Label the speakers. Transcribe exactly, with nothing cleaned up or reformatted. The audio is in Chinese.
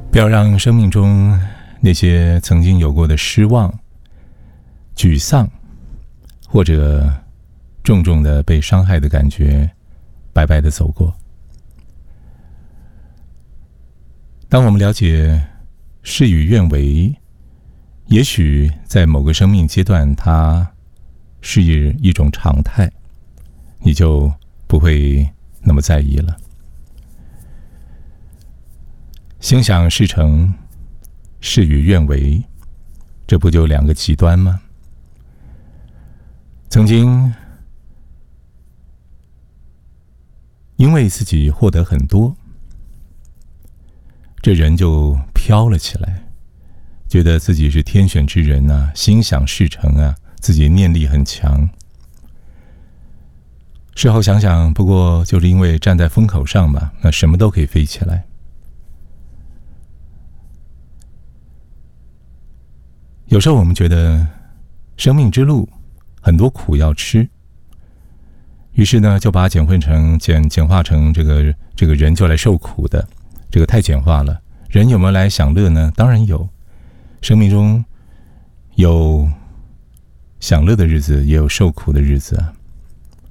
Speaker 1: 不要让生命中那些曾经有过的失望、沮丧，或者重重的被伤害的感觉白白的走过。当我们了解事与愿违，也许在某个生命阶段它是一种常态，你就不会那么在意了。心想事成，事与愿违，这不就两个极端吗？曾经因为自己获得很多，这人就飘了起来，觉得自己是天选之人啊，心想事成啊，自己念力很强。事后想想，不过就是因为站在风口上嘛，那什么都可以飞起来。有时候我们觉得生命之路很多苦要吃，于是呢就把它简混成简简化成这个这个人就来受苦的，这个太简化了。人有没有来享乐呢？当然有，生命中有享乐的日子，也有受苦的日子啊。